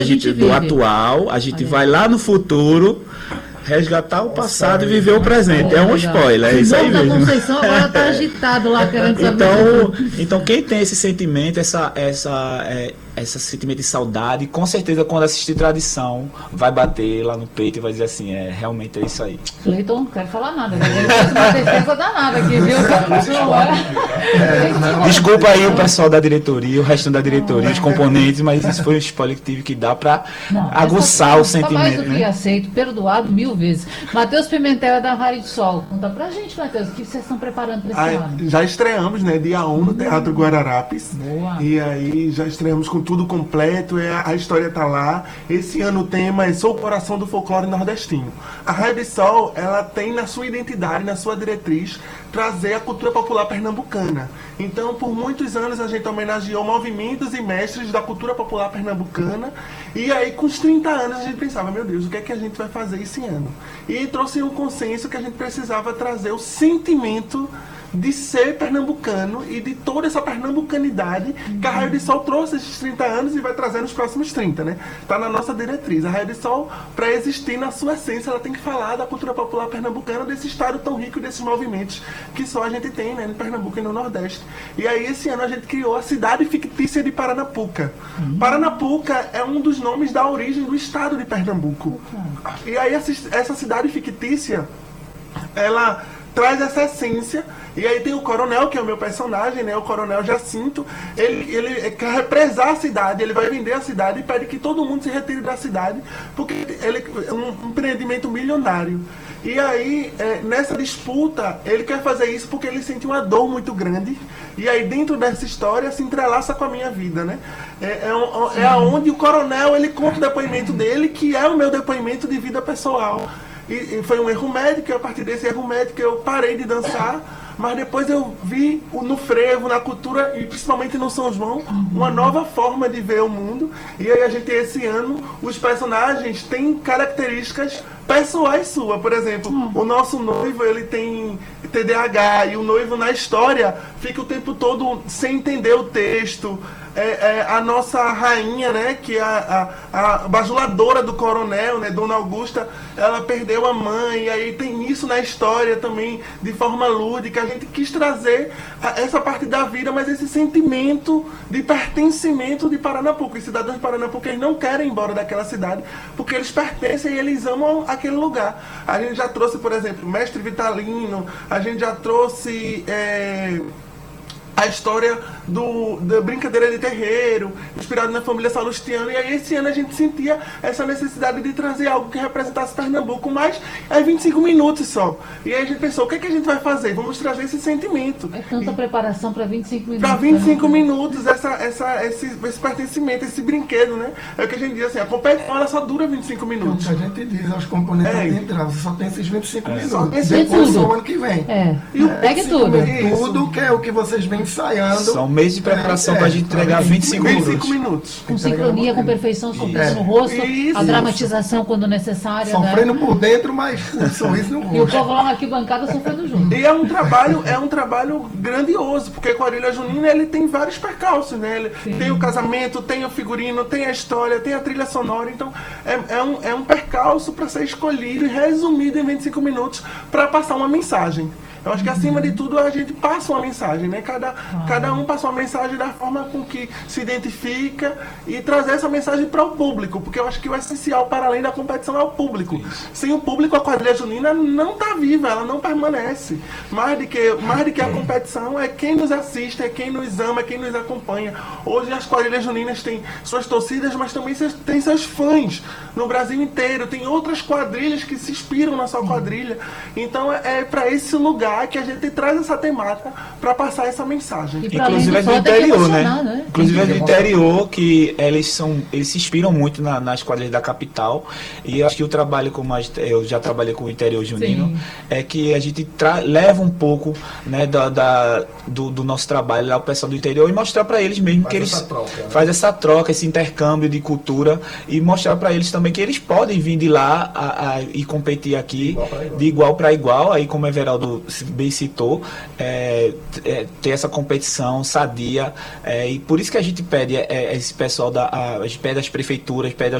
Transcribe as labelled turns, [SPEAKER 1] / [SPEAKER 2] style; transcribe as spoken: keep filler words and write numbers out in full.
[SPEAKER 1] a gente do atual, a gente vai lá no futuro resgatar o passado e viver o presente. É um spoiler, é isso aí mesmo.
[SPEAKER 2] O Conceição agora está agitado lá querendo saber.
[SPEAKER 1] Então, então quem tem esse sentimento, essa, essa, é, esse sentimento de saudade, com certeza quando assistir Tradição, vai bater lá no peito e vai dizer assim, é, realmente é isso aí.
[SPEAKER 2] Cleiton, não quero falar nada, ele fez uma defesa danada aqui, viu?
[SPEAKER 1] É, desculpa aí o pessoal da diretoria, o resto da diretoria, os componentes, mas isso foi um spoiler que tive que dar para aguçar o sentimento.
[SPEAKER 2] Mais do que
[SPEAKER 1] né?
[SPEAKER 2] aceito, perdoado mil vezes. Matheus Pimentel é da Raio de Sol. Conta pra gente, Matheus, o que vocês estão preparando para esse
[SPEAKER 3] ah,
[SPEAKER 2] ano?
[SPEAKER 3] Já estreamos, né? Dia um no Teatro Guararapes.
[SPEAKER 2] Boa.
[SPEAKER 3] E aí já estreamos com tudo completo, é, a história tá lá. Esse ano o tema é Sou o Coração do Folclore Nordestino. A Raio de Sol, ela tem na sua identidade, na sua diretriz, trazer a cultura popular pernambucana. Então, por muitos anos a gente homenageou movimentos e mestres da cultura popular pernambucana. E aí, com os trinta anos, a gente pensava, meu Deus, o que é que a gente vai fazer esse ano? E trouxe um consenso que a gente precisava trazer o sentimento de ser pernambucano e de toda essa pernambucanidade que a Raio de Sol trouxe esses trinta anos e vai trazer nos próximos trinta, né? Tá na nossa diretriz. A Raio de Sol, para existir na sua essência, ela tem que falar da cultura popular pernambucana, desse estado tão rico desses movimentos que só a gente tem, né, no Pernambuco e no Nordeste. E aí, esse ano, a gente criou a cidade fictícia de Paranapuca. Uhum. Paranapuca é um dos nomes da origem do estado de Pernambuco. Uhum. E aí, essa, essa cidade fictícia, ela traz essa essência. E aí tem o Coronel, que é o meu personagem, né? O Coronel Jacinto. Ele, ele quer represar a cidade, ele vai vender a cidade e pede que todo mundo se retire da cidade, porque ele é um empreendimento milionário. E aí, é, nessa disputa, ele quer fazer isso porque ele sente uma dor muito grande. E aí, dentro dessa história, se entrelaça com a minha vida, né? É, é, um, é onde o Coronel, ele conta o depoimento dele, que é o meu depoimento de vida pessoal. E, e foi um erro médico, e a partir desse erro médico eu parei de dançar, mas depois eu vi no frevo, na cultura e principalmente no São João, uma nova forma de ver o mundo. E aí a gente, esse ano, os personagens têm características pessoais suas. Por exemplo, hum. o nosso noivo, ele tem T D A H, e o noivo na história fica o tempo todo sem entender o texto. É, é, a nossa rainha, né, que é a, a, a bajuladora do Coronel, né, Dona Augusta, ela perdeu a mãe, e aí tem isso na história também, de forma lúdica. A gente quis trazer a, essa parte da vida, mas esse sentimento de pertencimento de Paranapuca. Os cidadãos de Paranapuca, eles não querem ir embora daquela cidade, porque eles pertencem e eles amam aquele lugar. A gente já trouxe, por exemplo, Mestre Vitalino, a gente já trouxe... É, a história do, da brincadeira de terreiro, inspirado na família Salustiana. E aí esse ano a gente sentia essa necessidade de trazer algo que representasse Pernambuco, mas é vinte e cinco minutos só. E aí a gente pensou, o que é que a gente vai fazer? Vamos trazer esse sentimento.
[SPEAKER 2] É tanta e, preparação para vinte e cinco minutos.
[SPEAKER 3] Para vinte e cinco né? minutos, essa, essa, esse, esse pertencimento, esse brinquedo, né? É o que a gente diz assim, a competição ela só dura vinte e cinco minutos.
[SPEAKER 4] É o que a gente diz aos componentes
[SPEAKER 3] é.
[SPEAKER 4] de entrada, você só tem esses vinte e cinco
[SPEAKER 3] é.
[SPEAKER 4] minutos.
[SPEAKER 3] Depois
[SPEAKER 4] só o ano que vem.
[SPEAKER 2] É.
[SPEAKER 3] E o
[SPEAKER 2] Pegue tudo.
[SPEAKER 4] Tudo que é o que vocês vêm ensaiando.
[SPEAKER 1] São meses de preparação é, para a gente entregar vinte e cinco minutos.
[SPEAKER 2] Com sincronia, com perfeição, sorriso é. no rosto, isso, a dramatização quando necessária.
[SPEAKER 4] Sofrendo
[SPEAKER 2] né?
[SPEAKER 4] por dentro, mas com um sorriso no rosto.
[SPEAKER 2] E o povo lá na arquibancada sofrendo junto.
[SPEAKER 3] E é um trabalho, é um trabalho grandioso, porque Quadrilha Junina ele tem vários percalços, né? Ele Sim. tem o casamento, tem o figurino, tem a história, tem a trilha sonora. Então é, é, um, é um percalço para ser escolhido e resumido em vinte e cinco minutos para passar uma mensagem. Eu acho que acima de tudo a gente passa uma mensagem, né? Cada, ah. cada um passa uma mensagem da forma com que se identifica e trazer essa mensagem para o público, porque eu acho que o essencial para além da competição é o público. Isso. Sem o público a Quadrilha Junina não está viva, ela não permanece. Mais do que, mais do que a competição é quem nos assiste, é quem nos ama, é quem nos acompanha. Hoje as Quadrilhas Juninas têm suas torcidas, mas também têm seus fãs no Brasil inteiro. Tem outras quadrilhas que se inspiram na sua quadrilha. Então é, é para esse lugar que a gente traz essa temática para passar essa mensagem.
[SPEAKER 1] Inclusive é do interior, né? né? Inclusive é do interior, que eles são, eles se inspiram muito na, nas quadrilhas da capital. E acho que o trabalho, como eu já trabalhei com o interior junino, Sim. é que a gente leva um pouco, né, da, da, do, do nosso trabalho lá, o pessoal do interior, e mostrar para eles mesmo faz que eles troca, né? faz essa troca, esse intercâmbio de cultura, e mostrar para eles também que eles podem vir de lá a, a, e competir aqui de igual para igual, igual, aí como o Everaldo bem citou, é, é, ter essa competição sadia, é, e por isso que a gente pede é, esse pessoal, da, a, a gente pede às prefeituras, pede